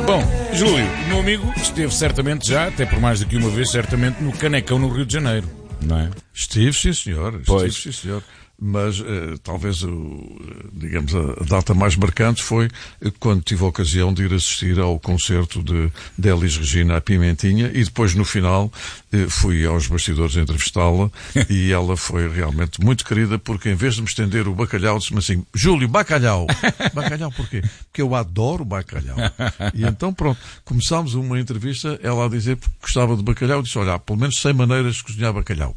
Bom, Júlio, o meu amigo esteve certamente já, até por mais do que uma vez, certamente no Canecão no Rio de Janeiro, não é? Estive, sim senhor. Pois. Estive, sim senhor. Mas talvez, digamos, a data mais marcante foi quando tive a ocasião de ir assistir ao concerto de Elis Regina à Pimentinha e depois no final fui aos bastidores entrevistá-la e ela foi realmente muito querida porque em vez de me estender o bacalhau disse-me assim: Júlio, bacalhau! Bacalhau porquê? Porque eu adoro bacalhau. E então pronto, começámos uma entrevista, ela a dizer que gostava de bacalhau e disse: olha, há pelo menos 100 maneiras de cozinhar bacalhau.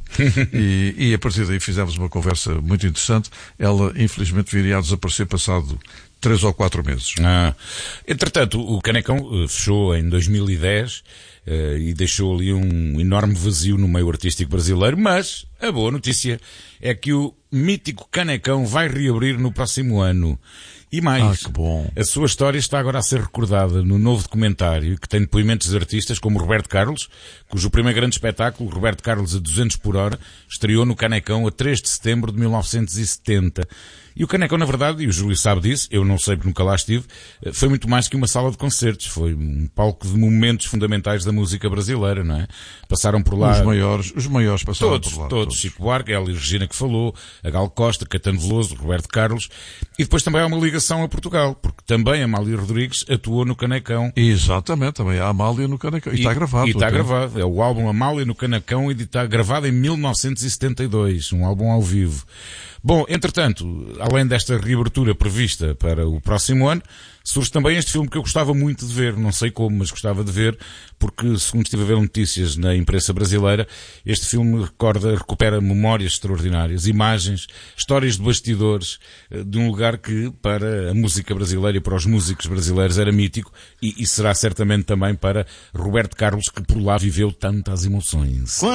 E a partir daí fizemos uma conversa muito interessante. Ela, infelizmente, viria a desaparecer passado 3 ou 4 meses. Entretanto, o Canecão fechou em 2010 e deixou ali um enorme vazio no meio artístico brasileiro, mas a boa notícia é que o mítico Canecão vai reabrir no próximo ano. E mais, que bom. A sua história está agora a ser recordada no novo documentário que tem depoimentos de artistas como Roberto Carlos, cujo primeiro grande espetáculo, Roberto Carlos a 200 por hora, estreou no Canecão a 3 de setembro de 1970. E o Canecão, na verdade, e o Júlio sabe disso, eu não sei porque nunca lá estive, foi muito mais que uma sala de concertos. Foi um palco de momentos fundamentais da música brasileira, não é? Passaram por lá... Os maiores passaram por lá. Todos. Chico Buarque, a Elis Regina que falou, a Gal Costa, Caetano Veloso, Roberto Carlos. E depois também há uma ligação a Portugal, porque também a Amália Rodrigues atuou no Canecão. Exatamente, também a Amália no Canecão. E está gravado. E está gravado. É o álbum Amália no Canecão e está gravado em 1972. Um álbum ao vivo. Bom, entretanto, além desta reabertura prevista para o próximo ano, surge também este filme que eu gostava muito de ver, não sei como, mas gostava de ver, porque, segundo estive a ver notícias na imprensa brasileira, este filme recupera memórias extraordinárias, imagens, histórias de bastidores, de um lugar que, para a música brasileira e para os músicos brasileiros, era mítico, e será certamente também para Roberto Carlos, que por lá viveu tantas emoções.